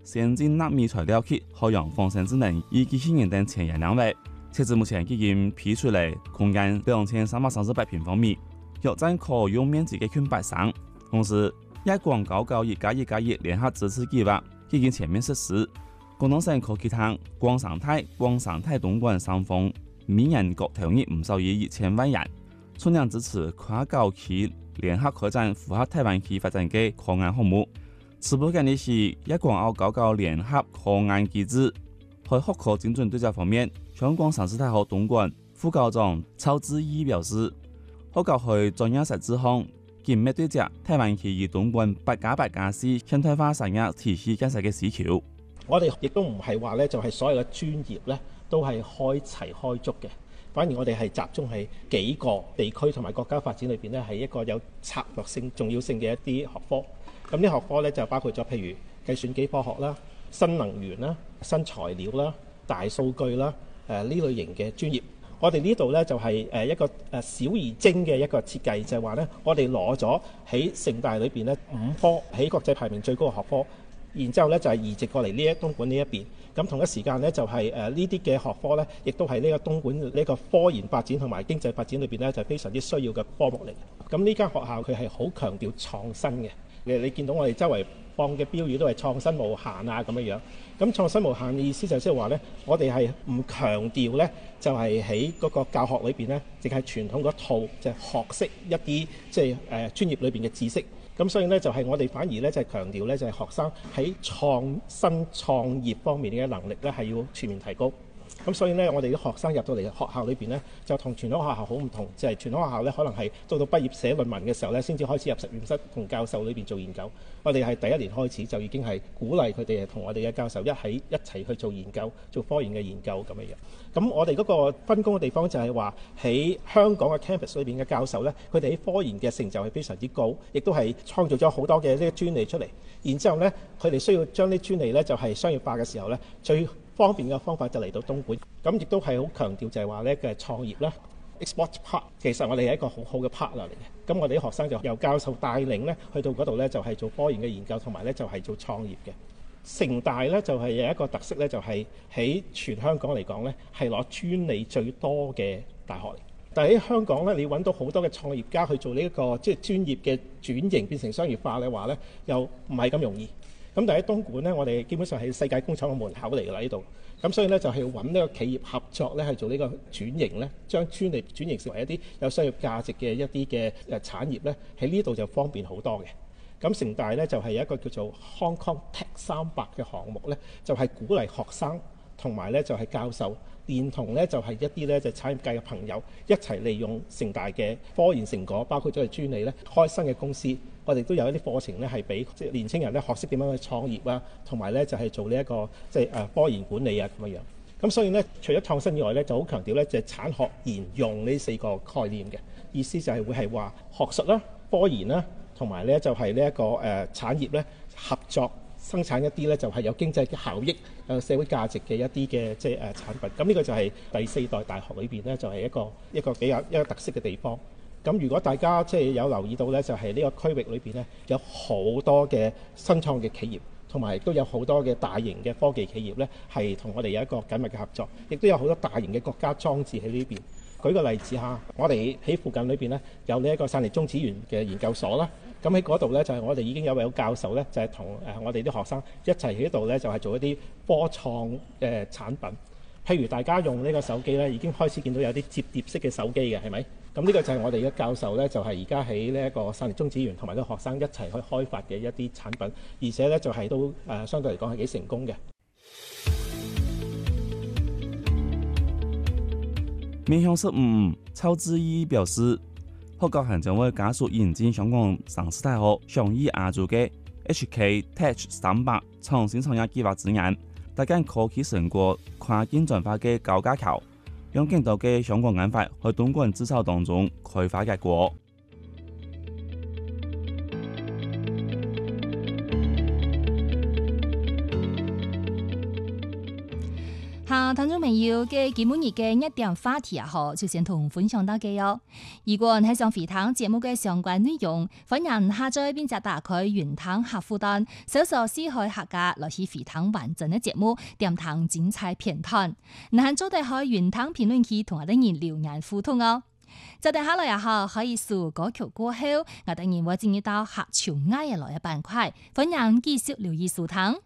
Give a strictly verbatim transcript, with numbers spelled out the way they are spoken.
先進納米材料及海洋放射智能以及機器人等前沿領域。截至目前已經批出嚟空間兩千三百三十八平方米，約佔可用面積嘅近百成。同時，一廣高教一加一加一聯合支持計劃已經全面實施。廣東省科技廳、廣生態、廣生態東莞三方每年各投入唔少於一千萬元，充量支持跨校區聯合開展符合台灣區發展嘅科研項目。此部分嘅是一廣澳高校聯合科研機制。喺學科精準對接方面，香港城市大學東莞副校長曹志毅表示，學校喺專業實質上緊密對接台灣區與東莞八加八加四現代化產業體系建設嘅需求。 我哋亦都唔係話咧，就係所有嘅專業咧都係開齊開足嘅，反而我哋係集中喺幾個地區同埋國家發展裏邊咧，係一個有策略性、重要性嘅一啲學科。咁啲學科咧就包括咗譬如計算機科學啦、新能源啦、新材料啦、大數據啦，誒呢類型嘅專業。我哋呢度咧就係誒一個誒小而精嘅一個設計，就係話咧，我哋攞咗喺城大裏邊咧五科喺國際排名最高嘅學科，然之後咧就係移植過嚟呢一東莞呢一邊。咁同一時間咧就係誒呢啲嘅學科咧，亦都係呢個東莞呢個科研發展同埋經濟發展裏邊咧，就非常之需要嘅科目嚟。咁呢間學校佢係好強調創新嘅。你你見到我哋周圍放嘅標語都係創新無限啊咁樣樣。咁創新無限嘅意思就即係話咧，我哋係唔強調咧，就係喺嗰個教學裏邊咧，淨係傳統嗰套就係學識一啲即係誒專業裏邊嘅知識。咁所以咧就係我哋反而咧就係強調咧就係學生喺創新創業方面嘅能力咧係要全面提高。咁所以咧，我哋啲學生入到嚟學校裏邊咧，就同傳統學校好唔同，就係傳統學校咧，可能係到到畢業寫論文嘅時候咧，先至開始入實驗室同教授裏邊做研究。我哋係第一年開始就已經係鼓勵佢哋同我哋嘅教授一齊一齊去做研究，做科研嘅研究咁樣樣。咁我哋嗰個分工嘅地方就係話喺香港嘅 campus 裏邊嘅教授咧，佢哋喺科研嘅成就係非常之高，亦都係創造咗好多嘅呢啲專利出嚟。然之後咧，佢哋需要將啲專利咧就係商業化嘅時候咧，最方便嘅方法就嚟到東莞。咁亦都係好強調就係話咧嘅創業啦 ，export part 其實我哋係一個好好嘅 partner 嚟嘅。咁我哋啲學生就由教授帶領咧去到嗰度咧，就係做科研嘅研究，同埋咧就係做創業嘅。城大咧就係有一個特色咧，就係喺全香港嚟講咧係攞專利最多嘅大學嚟。但係喺香港咧，你揾到好多嘅創業家去做呢一個即係專業嘅轉型變成商業化嘅話咧，又唔係咁容易。咁但係喺東莞咧，我哋基本上係世界工廠嘅門口嚟㗎啦呢度。咁所以咧就係要揾呢個企業合作咧，係做呢個轉型咧，將專利轉型成為一啲有商業價值嘅一啲嘅誒產業咧，喺呢度就方便好多嘅。咁城大咧就係有一個叫做 Hong Kong Tech 三百嘅項目咧，就係鼓勵學生同埋咧就係教授，連同咧就係一啲咧就產業界嘅朋友一齊利用城大嘅科研成果，包括咗係專利咧，開新嘅公司。我哋都有一啲課程咧，係俾即係年青人咧學識點樣去創業啊，同埋咧就係做呢一個即係誒科研管理啊咁樣樣。咁所以咧，除咗創新以外咧，就好強調咧就係產學研用呢四個概念嘅意思，就係會係話學術啦、科研啦，同埋咧就係呢一個誒產業咧合作生產一啲咧就係有經濟嘅效益、有社會價值嘅一啲嘅即係誒產品。咁呢個就係第四代大學裏邊咧就係一個一個比較一個特色嘅地方。咁如果大家即係有留意到咧，就係呢個區域裏邊咧有好多嘅新創嘅企業，同埋亦都有好多嘅大型嘅科技企業咧，係同我哋有一個緊密嘅合作，亦都有好多大型嘅國家裝置喺呢邊。舉個例子嚇，我哋喺附近裏邊咧有呢一個汕泥中子園嘅研究所啦。咁喺嗰度咧就係我哋已經有位教授咧，就係同誒我哋啲學生一齊喺度咧，就係做一啲科創嘅產品。譬如大家用呢個手機咧，已經開始見到有啲摺疊式嘅手機嘅，係咪？咁呢個就係我哋嘅教授咧，就係而家喺呢一個汕泥中子園同埋啲學生一齊去開發嘅一啲產品，而且咧就係都誒相對嚟講係幾成功嘅。 面向十五，曹志毅表示，學校還將會加速引進香港城市大學倡議亞洲嘅 H K Tech 三百創新創業計劃資源，大家科技成果跨境轉化嘅高架橋。讓更多嘅香港研發喺東莞製造當中開花結果。 下聽眾朋友嘅今日嘅一點話題啊，好，就先同分享到嘅喲。如果係想回聽節目嘅相關內容，歡迎下載並且打開雲聽客戶端，搜索四海客家來去回聽完整嘅節目，點聽精彩片段。你喺做底開雲聽評論區同我哋人留言互動哦。就等下來也好，可以數歌曲過後，我哋人會進入到客潮愛嘅來嘅板塊，歡迎繼續留意收聽。